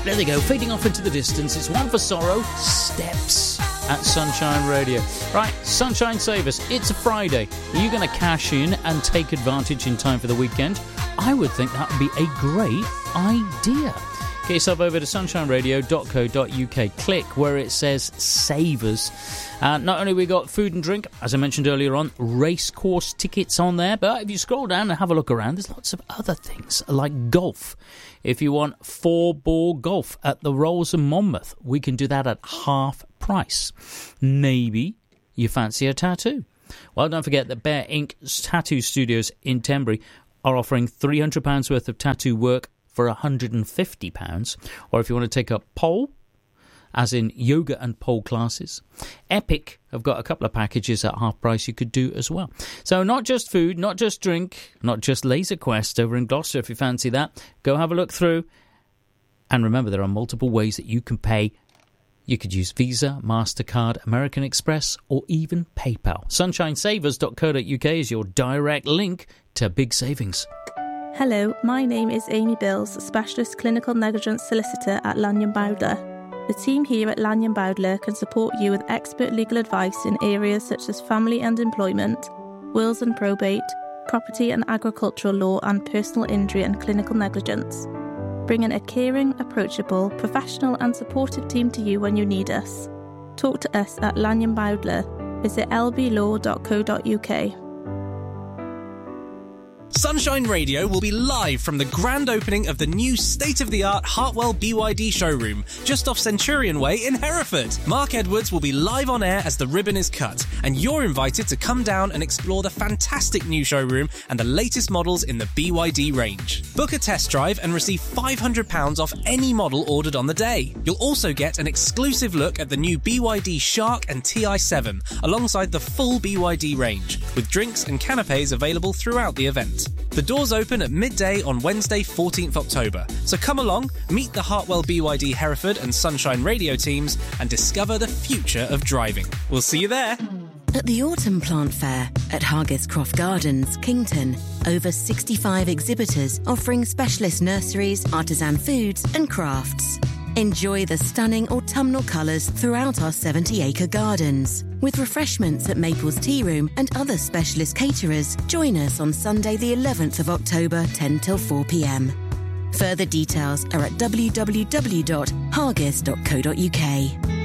There they go, fading off into the distance. It's One for Sorrow, Steps at Sunshine Radio. Right, Sunshine Savers, it's a Friday. Are you going to cash in and take advantage in time for the weekend? I would think that would be a great idea. Get yourself over to sunshineradio.co.uk. Click where it says Savers. Not only we got food and drink, as I mentioned earlier on, race course tickets on there, but if you scroll down and have a look around, there's lots of other things like golf. If you want 4-ball golf at the Rolls in Monmouth, we can do that at half price. Maybe you fancy a tattoo. Well, don't forget that Bear Ink Tattoo Studios in Tenbury are offering £300 worth of tattoo work for £150. Or if you want to take up pole, as in yoga and pole classes, Epic have got a couple of packages at half price you could do as well. So not just food, not just drink, not just Laser Quest over in Gloucester if you fancy that. Go have a look through. And remember, there are multiple ways that you can pay. You could use Visa, MasterCard, American Express, or even PayPal. Sunshinesavers.co.uk is your direct link to big savings. Hello, my name is Amy Bills, Specialist Clinical Negligence Solicitor at Lanyon Bowdler. The team here at Lanyon Bowdler can support you with expert legal advice in areas such as family and employment, wills and probate, property and agricultural law, and personal injury and clinical negligence. Bringing a caring, approachable, professional and supportive team to you when you need us. Talk to us at Lanyon Bowdler. Visit lblaw.co.uk. Sunshine Radio will be live from the grand opening of the new state-of-the-art Hartwell BYD showroom, just off Centurion Way in Hereford. Mark Edwards will be live on air as the ribbon is cut, and you're invited to come down and explore the fantastic new showroom and the latest models in the BYD range. Book a test drive and receive £500 off any model ordered on the day. You'll also get an exclusive look at the new BYD Shark and TI7, alongside the full BYD range, with drinks and canapes available throughout the event. The doors open at midday on Wednesday 14th October, so come along, meet the Hartwell BYD Hereford and Sunshine Radio teams and discover the future of driving. We'll see you there. At the Autumn Plant Fair at Hargis Croft Gardens, Kington, over 65 exhibitors offering specialist nurseries, artisan foods and crafts. Enjoy the stunning autumnal colours throughout our 70-acre gardens. With refreshments at Maple's Tea Room and other specialist caterers, join us on Sunday the 11th of October, 10 till 4 p.m. Further details are at www.hargis.co.uk.